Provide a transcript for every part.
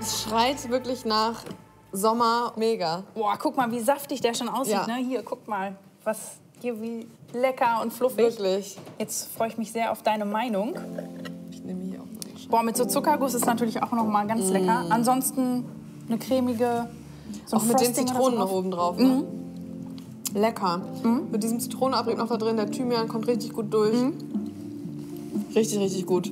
Es schreit wirklich nach Sommer. Mega. Boah, guck mal, wie saftig der schon aussieht. Ja. Ne? Hier, guck mal, was hier wie lecker und fluffig. Wirklich. Jetzt freue ich mich sehr auf deine Meinung. Ich nehme hier auch mal eine Scheibe. Boah, mit so Zuckerguss ist natürlich auch noch mal ganz lecker. Ansonsten eine cremige, so ein Auch mit den Frosting oder Zitronen so noch oben drauf. Ne? Lecker. Mit diesem Zitronenabrieb noch da drin. Der Thymian kommt richtig gut durch. Richtig, richtig gut.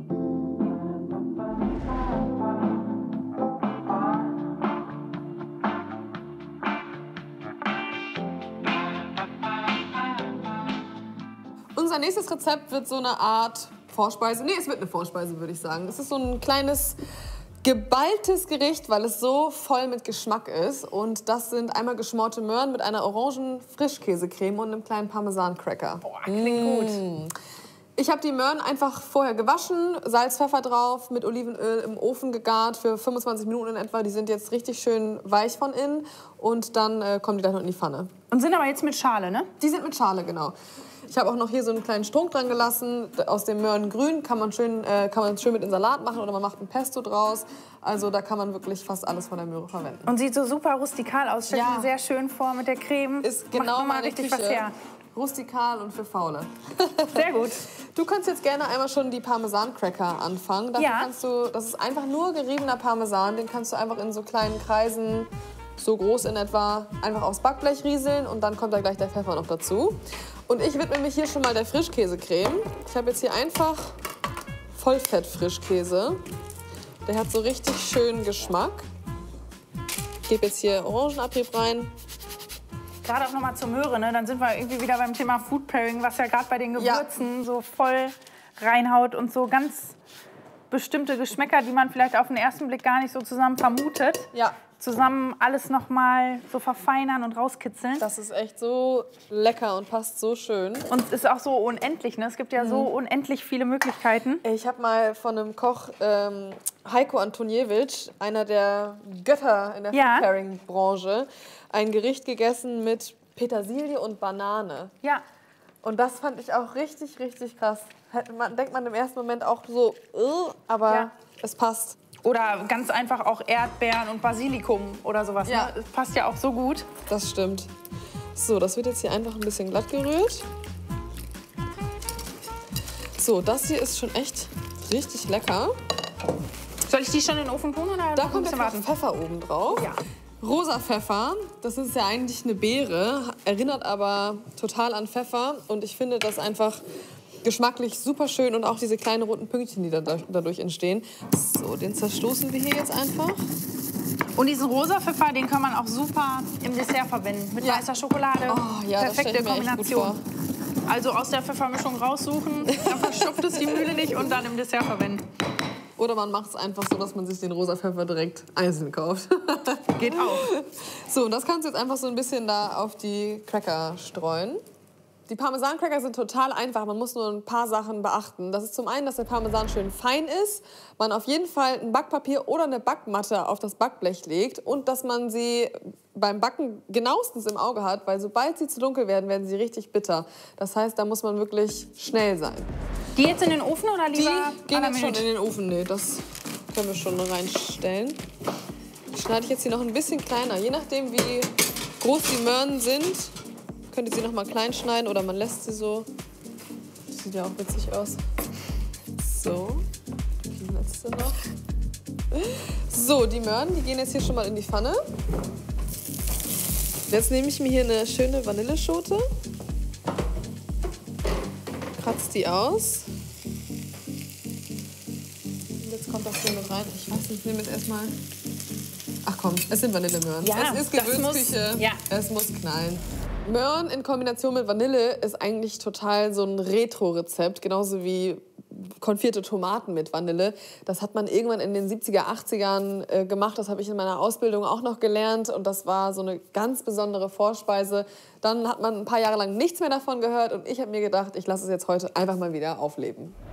Unser nächstes Rezept wird so eine Art Vorspeise. Nee, es wird eine Vorspeise, würde ich sagen. Es ist so ein kleines geballtes Gericht, weil es so voll mit Geschmack ist. Und das sind einmal geschmorte Möhren mit einer Orangen-Frischkäsecreme und einem kleinen Parmesan-Cracker. Boah, klingt gut. Ich habe die Möhren einfach vorher gewaschen, Salz, Pfeffer drauf, mit Olivenöl im Ofen gegart für 25 Minuten in etwa. Die sind jetzt richtig schön weich von innen und dann kommen die gleich noch in die Pfanne. Und sind aber jetzt mit Schale, ne? Die sind mit Schale, genau. Ich habe auch noch hier so einen kleinen Strunk dran gelassen. Aus dem Möhrengrün kann man schön mit in Salat machen oder man macht ein Pesto draus. Also da kann man wirklich fast alles von der Möhre verwenden. Und sieht so super rustikal aus. Stell mir sehr schön vor mit der Creme. Ist genau Macht meine richtig Küche. was her. Rustikal und für Faule. Sehr gut. Du kannst jetzt gerne einmal schon die Parmesan-Cracker anfangen. Dafür kannst du, das ist einfach nur geriebener Parmesan. Den kannst du einfach in so kleinen Kreisen, so groß in etwa, einfach aufs Backblech rieseln. Und dann kommt da gleich der Pfeffer noch dazu. Und ich widme mich hier schon mal der Frischkäsecreme. Ich habe jetzt hier einfach Vollfett-Frischkäse. Der hat so richtig schönen Geschmack. Ich gebe jetzt hier Orangenabrieb rein. Gerade auch noch mal zur Möhre, ne? Dann sind wir irgendwie wieder beim Thema Food Pairing, was ja gerade bei den Gewürzen so voll reinhaut und so ganz bestimmte Geschmäcker, die man vielleicht auf den ersten Blick gar nicht so zusammen vermutet. Ja. Zusammen alles noch mal so verfeinern und rauskitzeln. Das ist echt so lecker und passt so schön. Und ist auch so unendlich, ne? Es gibt ja so unendlich viele Möglichkeiten. Ich habe mal von einem Koch, Heiko Antoniewicz, einer der Götter in der Food-Pairing-Branche, ein Gericht gegessen mit Petersilie und Banane. Ja. Und das fand ich auch richtig, richtig krass. Denkt man im ersten Moment auch so, aber es passt. Oder ganz einfach auch Erdbeeren und Basilikum oder sowas. Ja. Ne? Das passt ja auch so gut. Das stimmt. So, das wird jetzt hier einfach ein bisschen glatt gerührt. So, das hier ist schon echt richtig lecker. Soll ich die schon in den Ofen tun oder Da noch ein kommt bisschen jetzt noch Pfeffer oben drauf. Ja. Rosa Pfeffer, das ist ja eigentlich eine Beere, erinnert aber total an Pfeffer. Und ich finde das einfach geschmacklich super schön und auch diese kleinen roten Pünktchen, die dadurch entstehen. So, den zerstoßen wir hier jetzt einfach. Und diesen rosa Pfeffer, den kann man auch super im Dessert verwenden. Mit weißer Schokolade. Oh, ja, perfekte das stell ich mir echt gut Kombination. Also aus der Pfeffermischung raussuchen, dann verschupft es die Mühle nicht und dann im Dessert verwenden. Oder man macht es einfach so, dass man sich den rosa Pfeffer direkt einzeln kauft. Geht auch. So, und das kannst du jetzt einfach so ein bisschen da auf die Cracker streuen. Die Parmesan-Cracker sind total einfach, man muss nur ein paar Sachen beachten. Das ist zum einen, dass der Parmesan schön fein ist, man auf jeden Fall ein Backpapier oder eine Backmatte auf das Backblech legt und dass man sie beim Backen genauestens im Auge hat, weil sobald sie zu dunkel werden, werden sie richtig bitter. Das heißt, da muss man wirklich schnell sein. Die jetzt in den Ofen oder lieber Die gehen jetzt schon in den Ofen. Nee, das können wir schon reinstellen. Die schneide ich jetzt hier noch ein bisschen kleiner. Je nachdem, wie groß die Möhren sind, könnt ihr sie noch mal klein schneiden oder man lässt sie so. Das sieht ja auch witzig aus. So, die letzte noch. So, die Möhren, die gehen jetzt hier schon mal in die Pfanne. Jetzt nehme ich mir hier eine schöne Vanilleschote. Kratze die aus. Und jetzt kommt das hier mit rein. Ich weiß nicht, ich nehme jetzt erstmal. Ach komm, es sind Vanillemöhren. Ja, es ist Gewürzküche. Es muss knallen. Möhren in Kombination mit Vanille ist eigentlich total so ein Retro-Rezept, genauso wie konfierte Tomaten mit Vanille. Das hat man irgendwann in den 70er, 80ern gemacht. Das habe ich in meiner Ausbildung auch noch gelernt. Und das war so eine ganz besondere Vorspeise. Dann hat man ein paar Jahre lang nichts mehr davon gehört. Und ich habe mir gedacht, ich lasse es jetzt heute einfach mal wieder aufleben.